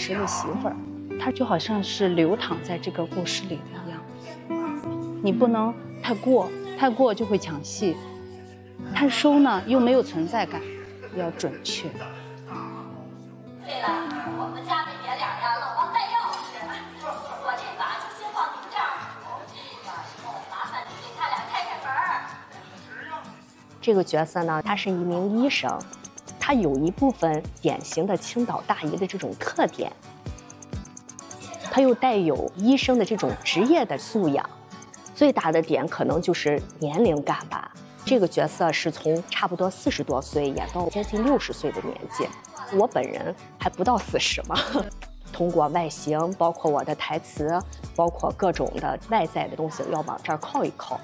实的媳妇儿，她就好像是流淌在这个故事里一样。你不能太过，太过就会抢戏；太收呢，又没有存在感，要准确。 对了，我们家那爷俩呀，老忘带钥匙，我这把就先放您这儿。麻烦你给他俩开开门。 这个角色呢，他是一名医生，他有一部分典型的青岛大姨的这种特点，他又带有医生的这种职业的素养。最大的点可能就是年龄感吧。这个角色是从差不多40多岁演到接近60岁的年纪，我本人还不到40嘛。通过外形，包括我的台词，包括各种的外在的东西，要往这儿靠一靠。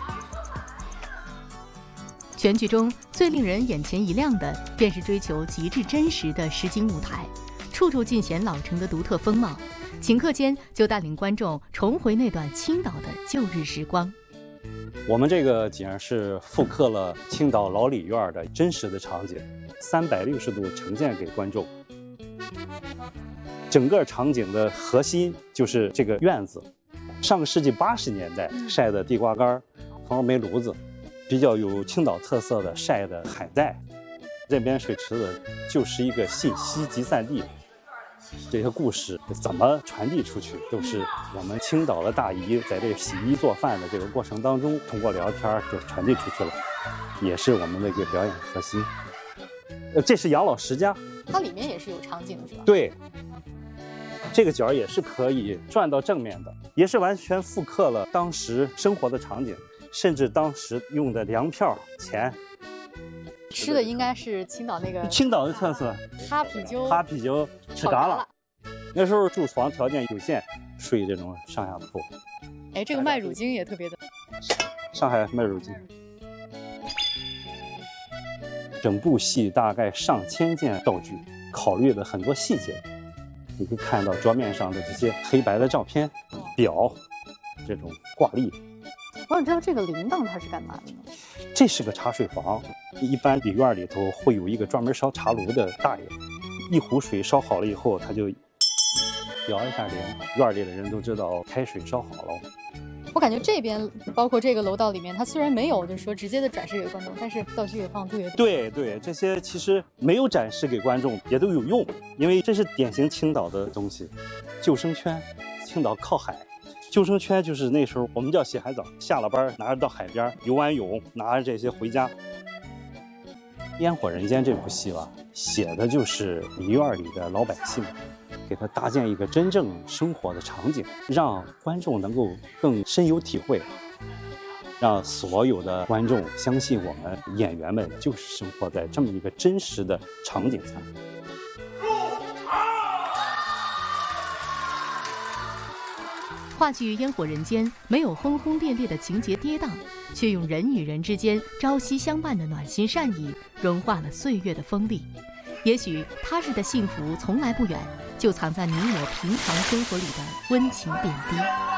全剧中最令人眼前一亮的，便是追求极致真实的实景舞台，处处尽显老城的独特风貌。顷刻间就带领观众重回那段青岛的旧日时光。 我们这个景是复刻了青岛老李院的真实的场景，360度呈现给观众。整个场景的核心就是这个院子，上个世纪80年代晒的地瓜干、红煤炉子，比较有青岛特色的晒的海带。这边水池子就是一个信息集散地。这些故事怎么传递出去，都是我们青岛的大姨在这洗衣做饭的这个过程当中，通过聊天就传递出去了，也是我们的一个表演核心。这是养老十佳， 它里面也是有场景是吧？ 对，这个角也是可以转到正面的，也是完全复刻了当时生活的场景，甚至当时用的粮票钱。 吃的应该是青岛那个青岛的特色， 哈啤酒吃嘎啦。那时候住房条件有限，睡这种上下铺。 哎，这个卖乳精也特别的。 上海卖乳精。整部戏大概上千件道具，考虑了很多细节。你可以看到桌面上的这些黑白的照片、表，这种挂历。 我想知道这个铃铛它是干嘛的呢？ 这是个茶水房，一般里院里头会有一个专门烧茶炉的大爷，一壶水烧好了以后，他就摇一下铃，院里的人都知道开水烧好了。 我感觉这边包括这个楼道里面，它虽然没有就是说直接的展示给观众，但是道具也放特别多。 对，这些其实没有展示给观众也都有用，因为这是典型青岛的东西。救生圈，青岛靠海。救生圈就是那时候我们叫洗海澡，下了班拿着到海边游完泳，拿着这些回家。《烟火人间》这部戏吧，写的就是里院里的老百姓，给他搭建一个真正生活的场景，让观众能够更深有体会，让所有的观众相信我们演员们就是生活在这么一个真实的场景下。 话剧《烟火人间》没有轰轰烈烈的情节跌宕，却用人与人之间朝夕相伴的暖心善意，融化了岁月的锋利。也许他日的幸福从来不远，就藏在你我平常生活里的温情点滴。